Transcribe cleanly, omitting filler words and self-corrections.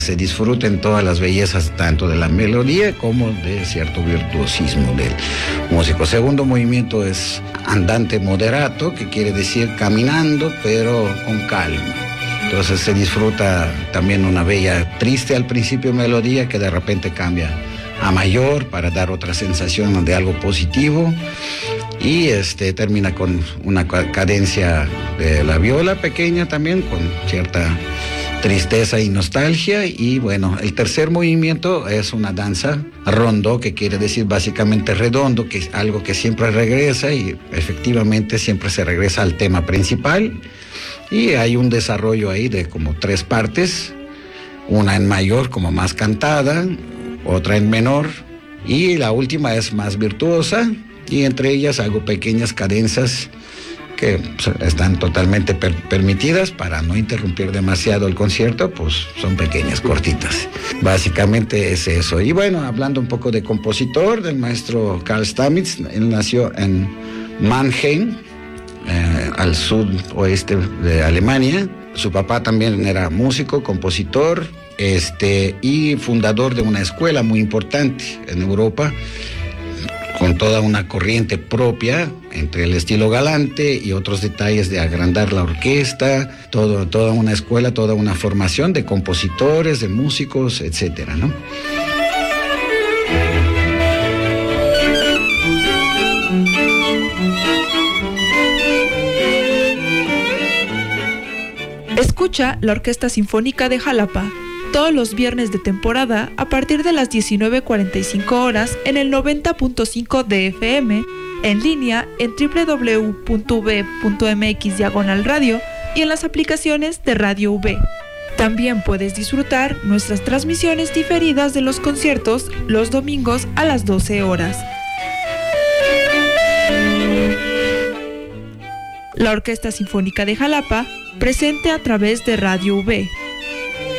Se disfruten todas las bellezas tanto de la melodía como de cierto virtuosismo del músico. Segundo movimiento es andante moderato, que quiere decir caminando pero con calma. Entonces se disfruta también una bella, triste al principio melodía que de repente cambia a mayor para dar otra sensación de algo positivo. Y termina con una cadencia de la viola pequeña también, con cierta tristeza y nostalgia. Y bueno, el tercer movimiento es una danza rondo, que quiere decir básicamente redondo, que es algo que siempre regresa y efectivamente siempre se regresa al tema principal. Y hay un desarrollo ahí de como 3 partes, una en mayor como más cantada, otra en menor y la última es más virtuosa, y entre ellas hago pequeñas cadencias que están totalmente permitidas para no interrumpir demasiado el concierto, pues son pequeñas, cortitas. Básicamente es eso. Y bueno, hablando un poco de compositor, del maestro Carl Stamitz, él nació en Mannheim, al sudoeste de Alemania. Su papá también era músico, compositor, y fundador de una escuela muy importante en Europa, con toda una corriente propia, entre el estilo galante y otros detalles de agrandar la orquesta, toda una escuela, toda una formación de compositores, de músicos, etcétera, ¿no? Escucha la Orquesta Sinfónica de Jalapa todos los viernes de temporada a partir de las 19:45 horas en el 90.5 de FM, en línea en www.v.mx/radio y en las aplicaciones de Radio V. También puedes disfrutar nuestras transmisiones diferidas de los conciertos los domingos a las 12 horas. La Orquesta Sinfónica de Jalapa, presente a través de Radio V.